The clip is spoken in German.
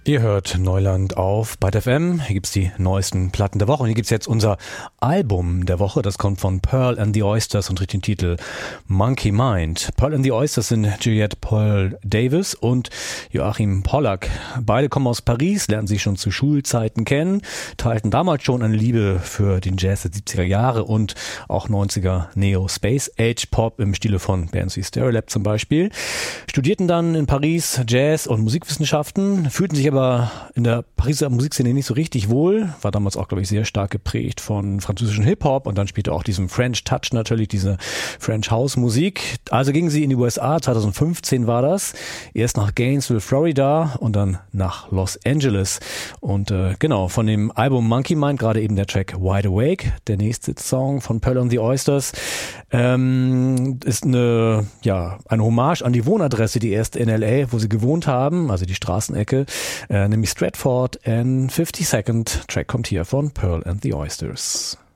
Ihr hört Neuland auf Byte FM. Hier gibt's die neuesten Platten der Woche. Und hier gibt's jetzt unser Album der Woche. Das kommt von Pearl and the Oysters und trägt den Titel Monkey Mind. Pearl and the Oysters sind Juliette Paul Davis und Joachim Pollack. Beide kommen aus Paris, lernen sich schon zu Schulzeiten kennen, teilten damals schon eine Liebe für den Jazz der 70er Jahre und auch 90er Neo-Space-Age-Pop im Stile von Bands wie Stereolab zum Beispiel. Studierten dann in Paris Jazz- und Musikwissenschaften, fühlten sich aber in der Pariser Musikszene nicht so richtig wohl, war damals auch, glaube ich, sehr stark geprägt von französischen Hip-Hop und dann später auch diesem French Touch natürlich, diese French House Musik. Also gingen sie in die USA, 2015 war das, erst nach Gainesville, Florida und dann nach Los Angeles. Und genau, von dem Album Monkey Mind, gerade eben der Track Wide Awake, der nächste Song von Pearl and the Oysters, ist eine Hommage an die Wohnadresse, die erste in L.A., wo sie gewohnt haben, also die Straßenecke, nämlich Stratford and 52nd. Track kommt hier von Pearl and the Oysters.